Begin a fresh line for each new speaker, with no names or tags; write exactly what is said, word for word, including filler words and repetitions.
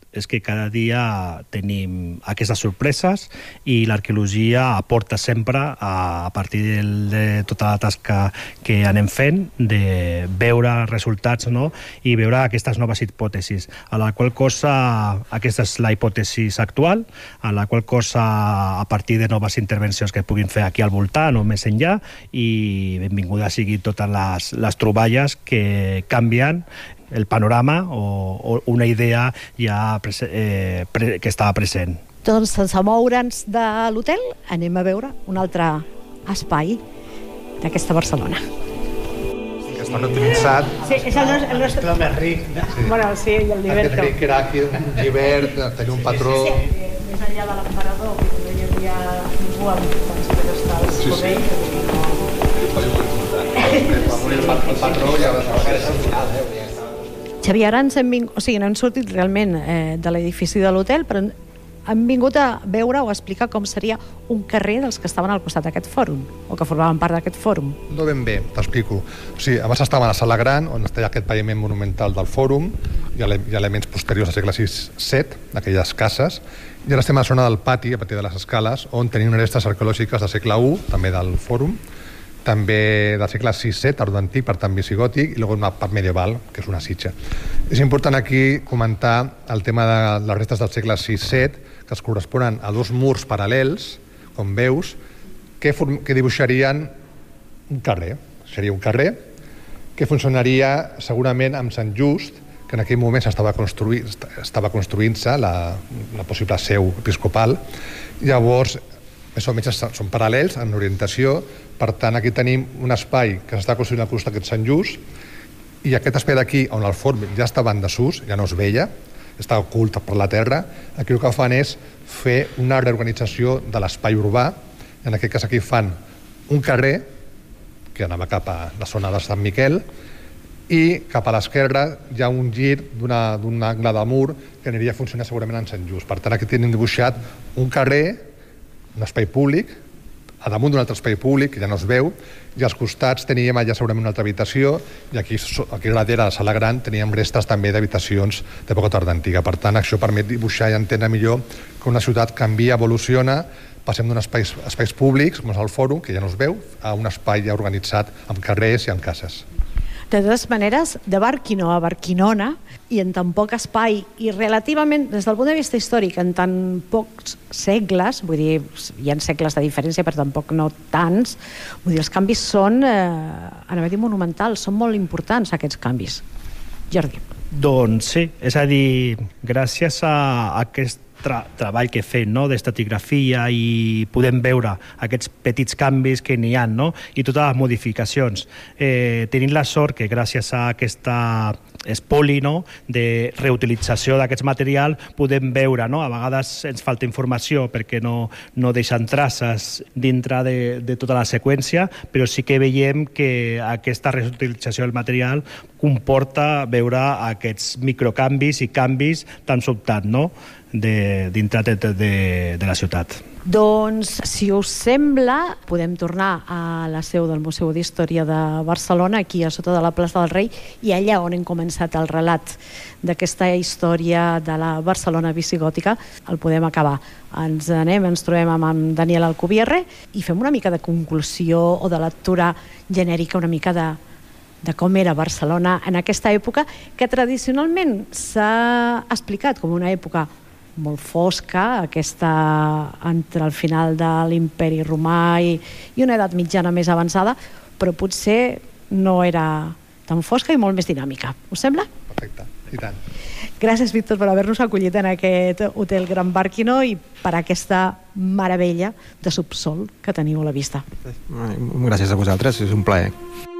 és que cada dia tenim aquestes sorpreses i l'arqueologia aporta sempre, a, a partir de, de tota la tasca que anem fent, de veure resultats, no? I veure aquestes noves hipòtesis, a la qual cosa, aquesta és la hipòtesi actual, a la qual cosa, a partir de noves intervencions que puguin fer aquí al voltant o més enllà, i benvinguda sigui totes les, les troballes que canvien el panorama o, o una idea ja prese, eh, pre, que estava present.
Doncs sense moure'ns de l'hotel anem a veure un altre espai d'aquesta Barcelona.
Sí, que estan utilitzat.
Sí, és el nostre... El nostre...
més ric.
Sí. Bueno, sí, i el Liberto.
Aquest ric era aquí, un llibert, tenia un patró...
Sí, sí, sí. Més enllà de l'emperador, que hi havia ningú amb els pedestals com ell.
El patró ja va treballar al final, eh?
Xavier, ara ens hem vingut, o sigui, no hem sortit realment eh, de l'edifici de l'hotel, però hem vingut a veure o a explicar com seria un carrer dels que estaven al costat d'aquest fòrum, o que formaven part d'aquest fòrum.
No ben bé, t'explico. O sigui, abans estàvem a la sala gran, on està aquest paviment monumental del fòrum, hi ha, hi ha elements posteriors al segle sis set, d'aquelles cases, i ara estem a la zona del pati, a partir de les escales, on tenim unes restes arqueològiques del segle u, també del fòrum, també del segle sis set, tardor antic, per tant visigòtic, i una part medieval, que és una sitja. És important aquí comentar el tema de les restes del segle sis set, que es corresponen a dos murs paral·lels, com veus, que, que dibuixarien un carrer. Seria un carrer que funcionaria segurament amb Sant Just, que en aquell moment estava, construï, estava construint-se la, la possible seu episcopal. Llavors, més o menys són paral·lels en orientació. Per tant, aquí tenim un espai que s'està construint al costat d'aquest Sant Just, i aquest espai d'aquí, on el forn ja estava en desús, ja no es veia, està ocult per la terra, aquí el que fan és fer una reorganització de l'espai urbà. En aquest cas aquí fan un carrer que anava cap a la zona de Sant Miquel, i cap a l'esquerra hi ha un gir d'un angle de mur que aniria a funcionar segurament en Sant Just. Per tant, aquí tenim dibuixat un carrer, un espai públic, a damunt d'un altre espai públic, que ja no es veu, i als costats teníem allà segurament una altra habitació, i aquí, aquí darrere, a la sala gran, teníem restes també d'habitacions d'època tarda antiga. Per tant, això permet dibuixar i entendre millor que una ciutat canvia, evoluciona, passem d'un espais, espais públics, com és el fòrum, que ja no es veu, a un espai ja organitzat amb carrers i amb cases.
De totes maneres, de Barquino a Barquinona, i en tan poc espai, i relativament, des del punt de vista històric, en tan pocs segles, vull dir, hi ha segles de diferència, però tampoc no tants, vull dir, els canvis són, eh, anava a dir monumentals, són molt importants aquests canvis. Jordi.
Doncs sí, és a dir, gràcies a aquest Tra treball que fem, no?, d'estratigrafia, i podem veure aquests petits canvis que n'hi ha, no?, i totes les modificacions. Eh, tenim la sort que gràcies a aquesta espoli, no?, de reutilització d'aquests materials podem veure, no?, a vegades ens falta informació perquè no, no deixen traces dintre de, de tota la seqüència, però sí que veiem que aquesta reutilització del material comporta veure aquests microcanvis i canvis tan sobtats, no?, de, dintre de, de, de la ciutat.
Doncs, si us sembla, podem tornar a la seu del Museu d'Història de Barcelona, aquí a sota de la plaça del Rei, i allà on hem començat el relat d'aquesta història de la Barcelona visigòtica, el podem acabar. Ens anem, ens trobem amb en Daniel Alcubierre i fem una mica de conclusió o de lectura genèrica, una mica de de com era Barcelona en aquesta època, que tradicionalment s'ha explicat com una època molt fosca, aquesta entre el final de l'Imperi Romà i, i una edat mitjana més avançada, però potser no era tan fosca i molt més dinàmica. Us sembla?
Perfecte, i tant.
Gràcies, Víctor, per haver-nos acollit en aquest Hotel Gran Barquino i per aquesta meravella de subsol que teniu a la vista.
Gràcies a vosaltres, és un plaer.